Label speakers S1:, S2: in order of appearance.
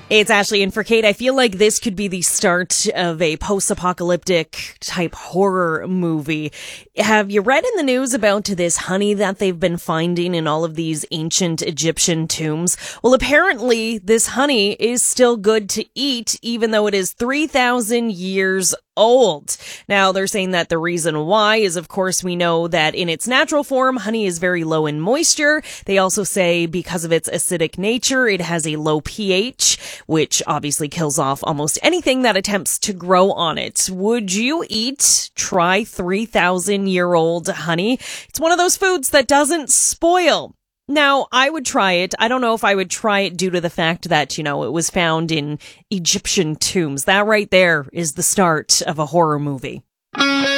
S1: It's Ashley, and for Kate, I feel like this could be the start of a post-apocalyptic type horror movie. Have you read in the news about this honey that they've been finding in all of these ancient Egyptian tombs? Well, apparently this honey is still good to eat, even though it is 3,000 years old. Now, they're saying that the reason why is, of course, we know that in its natural form, honey is very low in moisture. They also say because of its acidic nature, it has a low pH, which obviously kills off almost anything that attempts to grow on it. Would you try 3,000-year-old honey? It's one of those foods that doesn't spoil. Now, I would try it. I don't know if I would try it due to the fact that, it was found in Egyptian tombs. That right there is the start of a horror movie.